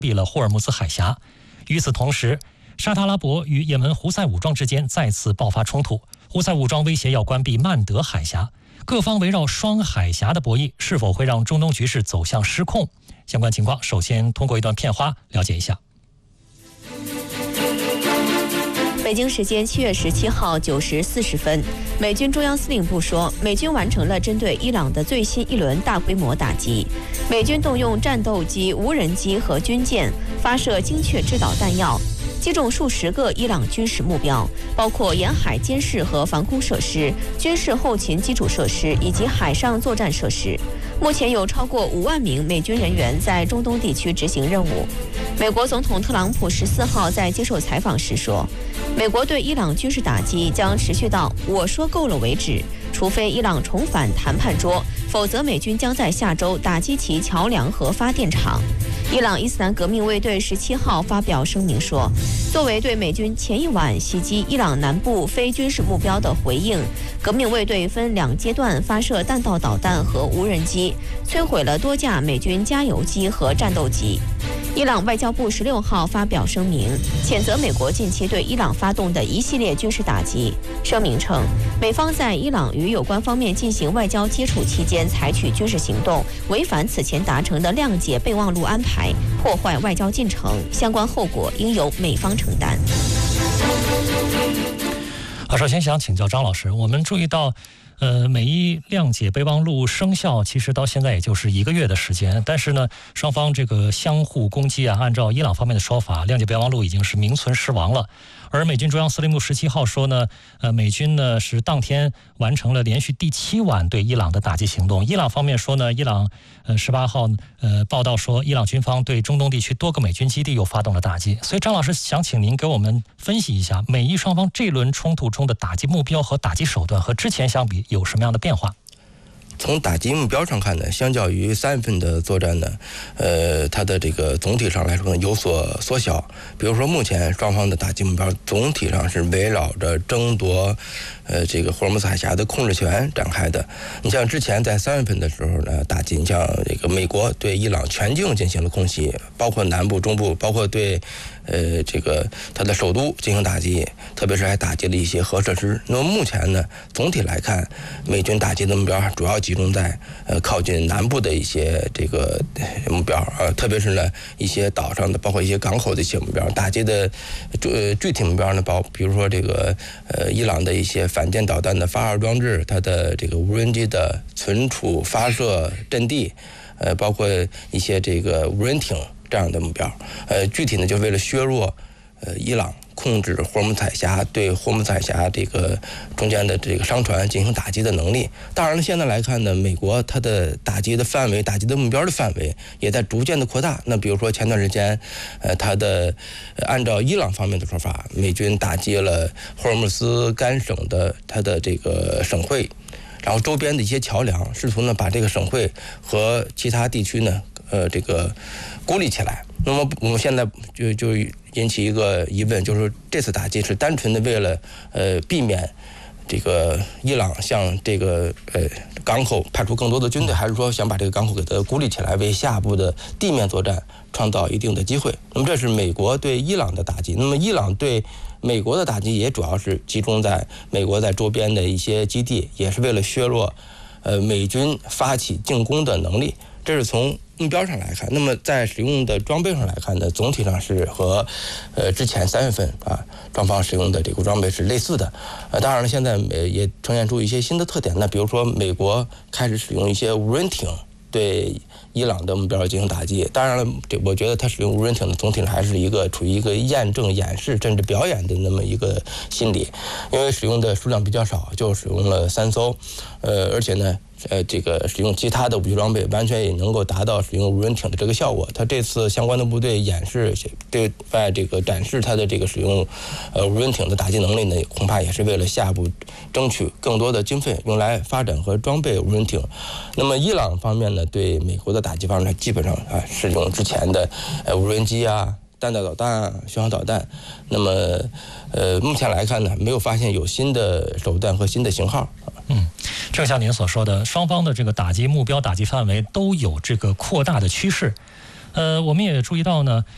闭了霍尔木兹海峡。与此同时，沙特阿拉伯与也门胡塞武装之间再次爆发冲突，胡塞武装威胁要关闭曼德海峡，各方围绕双海峡的博弈是否会让中东局势走向失控？相关情况，首先通过一段片花了解一下。 北京时间7月17号9时40分，美军中央司令部说，美军完成了针对伊朗的最新一轮大规模打击。美军动用战斗机、无人机和军舰发射精确制导弹药，击中数十个伊朗军事目标，包括沿海监视和防空设施、军事后勤基础设施以及海上作战设施。目前有超过5万名美军人员在中东地区执行任务。美国总统特朗普14号在接受采访时说，美国对伊朗军事打击将持续到我说够了为止，除非伊朗重返谈判桌，否则美军将在下周打击其桥梁和发电厂。伊朗伊斯兰革命卫队17号发表声明说，作为对美军前一晚袭击伊朗南部非军事目标的回应，革命卫队分2阶段发射弹道导弹和无人机，摧毁了多架美军加油机和战斗机。伊朗外交部16号发表声明，谴责美国近期对伊朗发动的一系列军事打击。声明称，美方在伊朗与有关方面进行外交接触期间采取军事行动，违反此前达成的谅解备忘录安排，破坏外交进程，相关后果应由美方承担。 首先想请教张老师，我们注意到美伊谅解备忘录生效，其实到现在也就是1个月的时间，但是呢，双方这个相互攻击啊，按照伊朗方面的说法，谅解备忘录已经是名存实亡了。而美军中央司令部17号说呢，美军呢是当天完成了连续第7晚对伊朗的打击行动。伊朗方面说呢，伊朗18号报道说，伊朗军方对中东地区多个美军基地又发动了打击。所以张老师想请您给我们分析一下，美伊双方这轮冲突中的打击目标和打击手段和之前相比有什么样的变化？ 从打击目标上看呢，相较于3月份的作战呢，它的这个总体上来说呢有所缩小。比如说，目前双方的打击目标总体上是围绕着争夺这个霍尔木兹海峡的控制权展开的。你像之前在3月份的时候呢，打击，你像这个美国对伊朗全境进行了空袭，包括南部、中部，包括对这个它的首都进行打击，特别是还打击了一些核设施。那么目前呢，总体来看，美军打击的目标主要集中在靠近南部的一些这个目标特别是呢一些岛上的，包括一些港口的一些目标。打击的具体目标呢，比如说这个伊朗的一些反舰导弹的发射装置，它的这个无人机的存储发射阵地，包括一些这个无人艇这样的目标。具体呢就为了削弱伊朗控制霍尔木兹海峡，对霍尔木兹海峡这个中间的这个商船进行打击的能力。当然了，现在来看呢，美国它的打击的范围、打击的目标的范围也在逐渐的扩大。那比如说前段时间，它的按照伊朗方面的说法，美军打击了霍尔木兹干省的它的这个省会，然后周边的一些桥梁，试图呢把这个省会和其他地区呢这个孤立起来。那么我们现在就引起一个疑问，就是说这次打击是单纯的为了避免这个伊朗向这个港口派出更多的军队，还是说想把这个港口给它孤立起来，为下步的地面作战创造一定的机会？那么这是美国对伊朗的打击。那么伊朗对美国的打击也主要是集中在美国在周边的一些基地，也是为了削弱美军发起进攻的能力。这是从目标上来看。那么在使用的装备上来看呢，总体上是和之前3月份双方使用的这个装备是类似的。当然了，现在也呈现出一些新的特点。那比如说美国开始使用一些无人艇对伊朗的目标进行打击。当然了，我觉得它使用无人艇的总体上还是处于一个验证、演示甚至表演的那么一个心理，因为使用的数量比较少，就使用了3艘，而且呢这个使用其他的武器装备，完全也能够达到使用无人艇的这个效果。他这次相关的部队演示对外这个展示他的这个使用无人艇的打击能力呢，恐怕也是为了下步争取更多的经费用来发展和装备无人艇。那么伊朗方面呢，对美国的打击方面基本上是用之前的无人机弹道导弹、巡航导弹。那么目前来看呢，没有发现有新的手段和新的型号。 正像您所说的，双方的这个打击目标、打击范围都有这个扩大的趋势。我们也注意到呢，